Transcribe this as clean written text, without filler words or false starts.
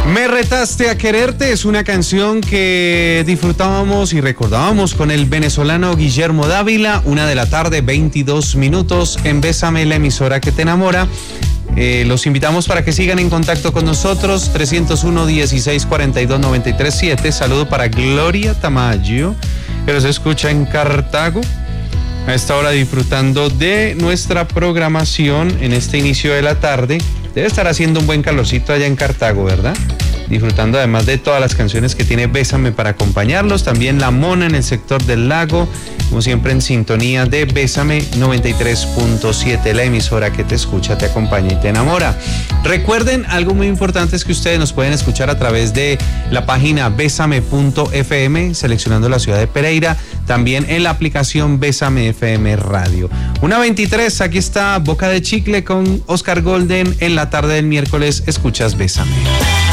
Me retaste a quererte es una canción que disfrutábamos y recordábamos con el venezolano Guillermo Dávila. 1:00 p.m, 22 minutos en Bésame, la emisora que te enamora. Los invitamos para que sigan en contacto con nosotros. 301-1642-937. Saludo para Gloria Tamayo, que nos escucha en Cartago a esta hora, disfrutando de nuestra programación en este inicio de la tarde. Debe estar haciendo un buen calorcito allá en Cartago, ¿verdad? Disfrutando además de todas las canciones que tiene Bésame para acompañarlos. También La Mona en el sector del lago, como siempre en sintonía de Bésame 93.7, la emisora que te escucha, te acompaña y te enamora. Recuerden, algo muy importante es que ustedes nos pueden escuchar a través de la página besame.fm, seleccionando la ciudad de Pereira, también en la aplicación Bésame FM Radio. 1:23, aquí está Boca de Chicle con Oscar Golden. En la tarde del miércoles escuchas Bésame.